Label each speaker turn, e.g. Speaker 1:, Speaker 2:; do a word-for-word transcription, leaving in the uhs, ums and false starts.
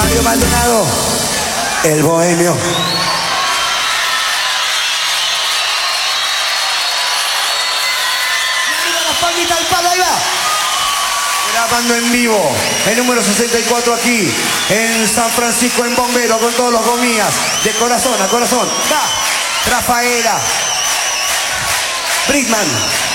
Speaker 1: Mario Maldonado, el bohemio. Mira las palmitas al palo, ahí va. Grabando en vivo, el número sesenta y cuatro aquí, en San Francisco, en Bombero, con todos los gomías, de corazón a corazón. Va, Rafaela, Britman.